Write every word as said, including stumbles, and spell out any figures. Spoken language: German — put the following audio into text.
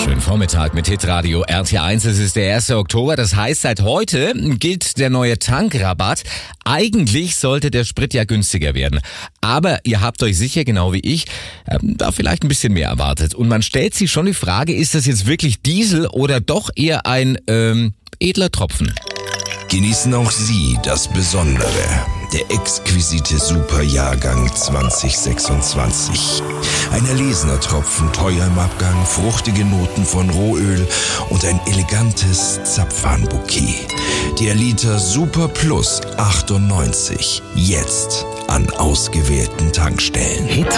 Schönen Vormittag mit Hitradio R T eins. Es ist der erste Oktober. Das heißt, seit heute gilt der neue Tankrabatt. Eigentlich sollte der Sprit ja günstiger werden. Aber ihr habt euch sicher, genau wie ich, ähm, da vielleicht ein bisschen mehr erwartet. Und man stellt sich schon die Frage, ist das jetzt wirklich Diesel oder doch eher ein ähm, edler Tropfen? Genießen auch Sie das Besondere. Der exquisite Superjahrgang zwanzig sechsundzwanzig. Ein erlesener Tropfen, teuer im Abgang, fruchtige Noten von Rohöl und ein elegantes Zapfanbouquet. Der Liter Super Plus achtundneunzig. Jetzt an ausgewählten Tankstellen. Hit